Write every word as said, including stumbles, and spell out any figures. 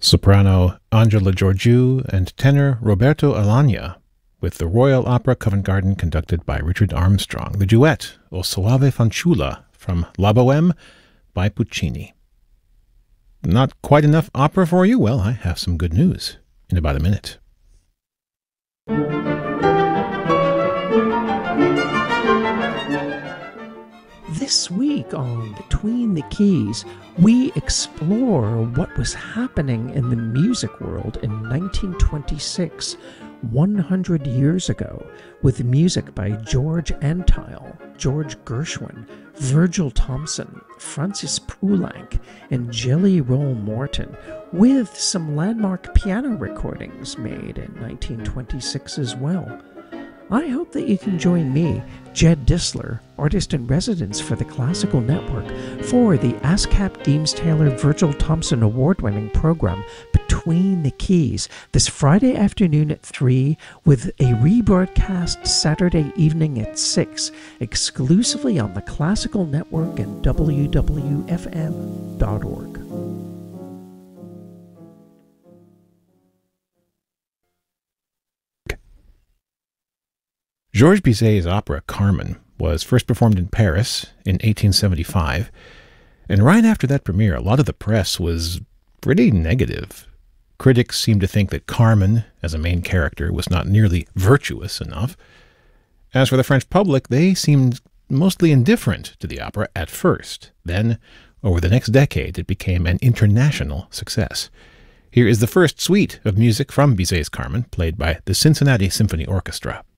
soprano Angela Georgiou and tenor Roberto Alagna, with the Royal Opera Covent Garden conducted by Richard Armstrong. The duet, O Soave Fanciulla, from La Bohème by Puccini. Not quite enough opera for you? Well, I have some good news in about a minute. This week on Between the Keys, we explore what was happening in the music world in nineteen twenty-six, one hundred years ago, with music by George Antheil, George Gershwin, Virgil Thomson, Francis Poulenc, and Jelly Roll Morton, with some landmark piano recordings made in nineteen twenty-six as well. I hope that you can join me, Jed Disler, artist in residence for the Classical Network, for the ASCAP Deems Taylor Virgil Thomson award-winning program Between the Keys this Friday afternoon at three, with a rebroadcast Saturday evening at six, exclusively on the Classical Network and W W F M dot org. Georges Bizet's opera Carmen was first performed in Paris in eighteen seventy-five, and right after that premiere, a lot of the press was pretty negative. Critics seemed to think that Carmen, as a main character, was not nearly virtuous enough. As for the French public, they seemed mostly indifferent to the opera at first. Then, over the next decade, it became an international success. Here is the first suite of music from Bizet's Carmen, played by the Cincinnati Symphony Orchestra.